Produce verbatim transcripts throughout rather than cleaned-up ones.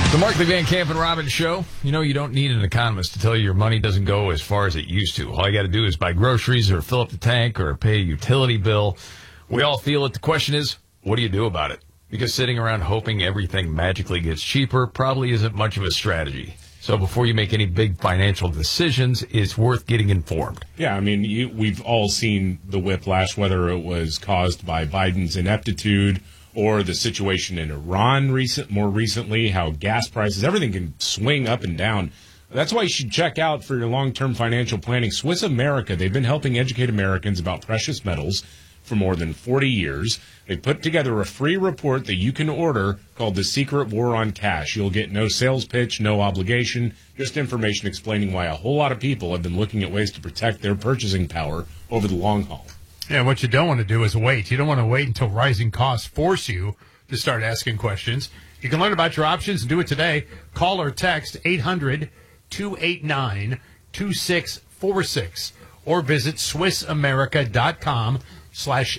The Markley, Van Camp, and Robbins Show. You know, you don't need an economist to tell you your money doesn't go as far as it used to. All you got to do is buy groceries or fill up the tank or pay a utility bill. We all feel it. The question is, what do you do about it? Because sitting around hoping everything magically gets cheaper probably isn't much of a strategy. So before you make any big financial decisions, it's worth getting informed. Yeah, I mean, you, we've all seen the whiplash, whether it was caused by Biden's ineptitude or the situation in Iran recent, more recently, how gas prices, everything can swing up and down. That's why you should check out for your long-term financial planning. Swiss America, they've been helping educate Americans about precious metals for more than forty years. They put together a free report that you can order called The Secret War on Cash. You'll get no sales pitch, no obligation, just information explaining why a whole lot of people have been looking at ways to protect their purchasing power over the long haul. Yeah, what you don't want to do is wait. You don't want to wait until rising costs force you to start asking questions. You can learn about your options and do it today. Call or text eight hundred, two eight nine, two six four six or visit swissamerica.com slash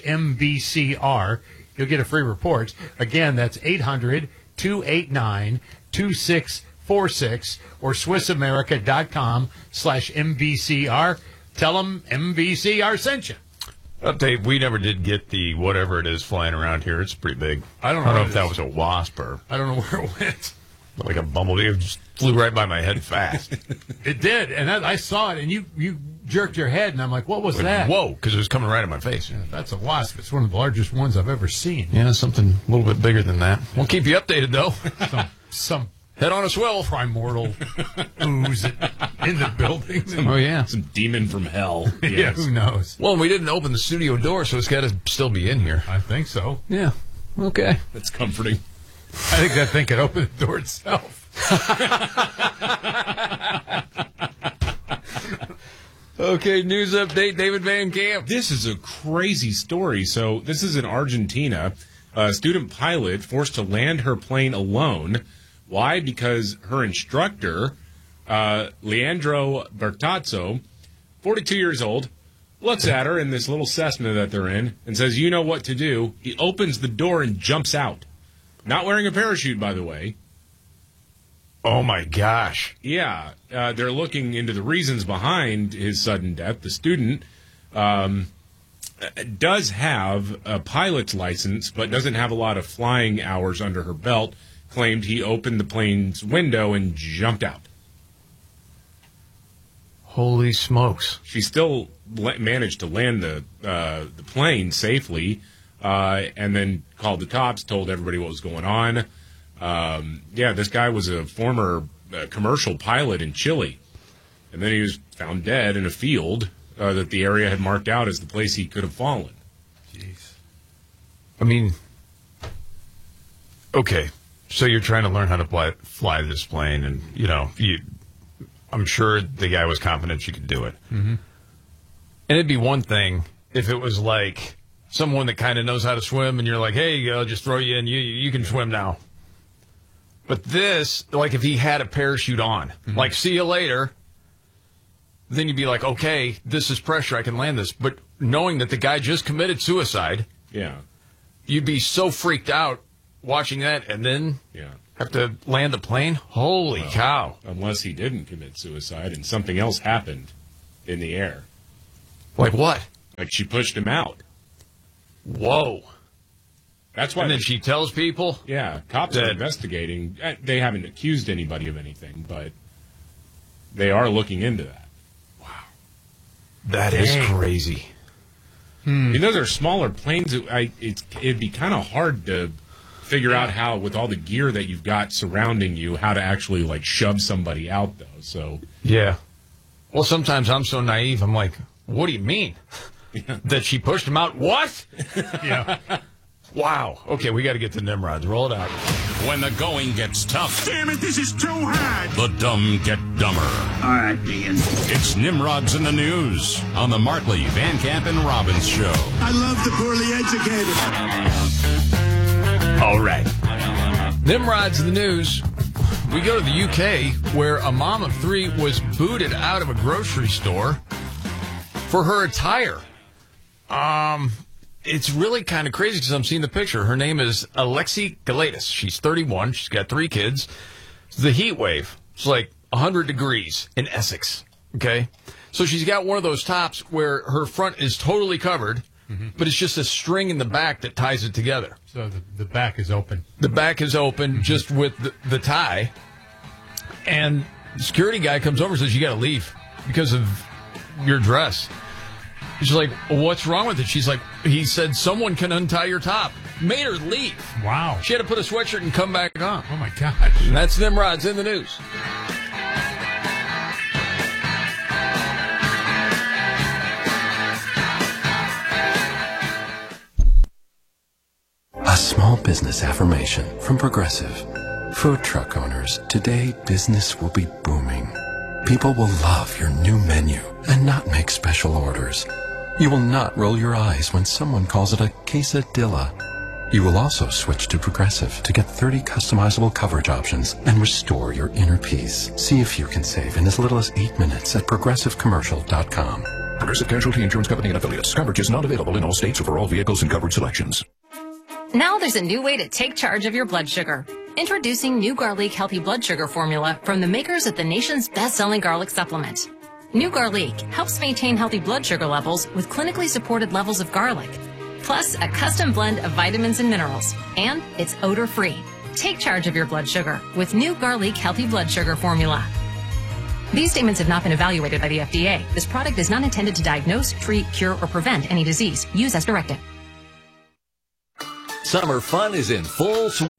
MVCR. You'll get a free report. Again, that's eight hundred, two eight nine, two six four six or swissamerica.com slash MVCR. Tell them M V C R sent you. Update, we never did get the whatever it is flying around here. It's pretty big. I don't know, I don't know if if that was a wasp or I don't know where it went. Like a bumblebee. It just flew right by my head fast. It did, and I, I saw it, and you, you jerked your head, and I'm like, what was Like, that? whoa, because it was coming right at my face. Yeah, that's a wasp. It's one of the largest ones I've ever seen. Yeah, something a little bit bigger than that. We'll keep you updated, though. Some, some Head on a swivel. primordial ooze in the building. Oh, yeah. Some demon from hell. Yeah, Yes. who knows? Well, we didn't open the studio door, so it's got to still be in here. I think so. Yeah. Okay. That's comforting. I think that thing could open the door itself. Okay, news update, David Van Camp. This is a crazy story. So this is in Argentina. A student pilot forced to land her plane alone. Why? Because her instructor, uh, Leandro Bertazzo, forty-two years old, looks at her in this little Cessna that they're in and says, you know what to do. He opens the door and jumps out. Not wearing a parachute, by the way. Oh, my gosh. Yeah, uh, they're looking into the reasons behind his sudden death. The student um, does have a pilot's license, but doesn't have a lot of flying hours under her belt. Claimed he opened the plane's window and jumped out. Holy smokes. She still la- managed to land the uh, the plane safely, uh, and then called the cops, told everybody what was going on. Um, yeah, this guy was a former uh, commercial pilot in Chile, and then he was found dead in a field uh, that the area had marked out as the place he could have fallen. Jeez. I mean, okay, so you're trying to learn how to fly, fly this plane, and, you know, you, I'm sure the guy was confident you could do it. Mm-hmm. And it'd be one thing if it was like someone that kind of knows how to swim, and you're like, hey, I'll just throw you in, you, you can swim now. But this, like if he had a parachute on, mm-hmm. like, see you later, then you'd be like, okay, this is pressure, I can land this. But knowing that the guy just committed suicide, Yeah, you'd be so freaked out watching that and then yeah. have to land the plane? Holy Well, cow. Unless he didn't commit suicide and something else happened in the air. Like what? Like she pushed him out. Whoa. That's why. And then they- she tells people? Yeah, cops are that- investigating. Uh, They haven't accused anybody of anything, but they are looking into that. That is Dang. crazy. Hmm. I mean, those are smaller planes. It, I, it's, it'd be kind of hard to figure out how, with all the gear that you've got surrounding you, how to actually, like, shove somebody out, though. So, Yeah. Well, sometimes I'm so naive, I'm like, what do you mean? yeah. That she pushed him out? What? Yeah. Wow. Okay, we got to get to Nimrods. Roll it out. When the going gets tough, Damn it, this is too hard. the dumb get dumber. All right, Dean. It's Nimrods in the News on the Markley, Van Camp, and Robbins Show. I love the poorly educated. All right. Nimrod's in the news. We go to the U K, where a mom of three was booted out of a grocery store for her attire. Um, it's really kind of crazy because I'm seeing the picture. Her name is Alexi Galatis. She's thirty-one. She's got three kids. the heat wave. It's like one hundred degrees in Essex, okay? So she's got one of those tops where her front is totally covered, mm-hmm. but it's just a string in the back that ties it together. So the, the back is open. The back is open mm-hmm. just with the, the tie. And the security guy comes over and says, you got to leave because of your dress. She's like, well, what's wrong with it? She's like, he said, someone can untie your top. Made her leave. Wow. She had to put a sweatshirt and come back on. Oh, my gosh. And that's Nimrod's in the news. A small business affirmation from Progressive. Food truck owners, today business will be booming. People will love your new menu and not make special orders. You will not roll your eyes when someone calls it a quesadilla. You will also switch to Progressive to get thirty customizable coverage options and restore your inner peace. See if you can save in as little as eight minutes at progressive commercial dot com. Progressive Casualty Insurance Company and Affiliates. Coverage is not available in all states or for all vehicles and coverage selections. Now there's a new way to take charge of your blood sugar. Introducing New Garlic Healthy Blood Sugar Formula from the makers of the nation's best-selling garlic supplement. New Garlic helps maintain healthy blood sugar levels with clinically supported levels of garlic, plus a custom blend of vitamins and minerals, and it's odor-free. Take charge of your blood sugar with New Garlic Healthy Blood Sugar Formula. These statements have not been evaluated by the F D A. This product is not intended to diagnose, treat, cure, or prevent any disease. Use as directed. Summer fun is in full swing.